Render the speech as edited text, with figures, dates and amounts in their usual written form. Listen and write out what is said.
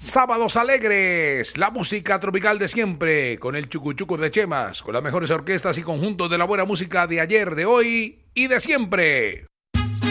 Sábados alegres, la música tropical de siempre, con el chucuchuco de Chemas, con las mejores orquestas y conjuntos de la buena música de ayer, de hoy y de siempre.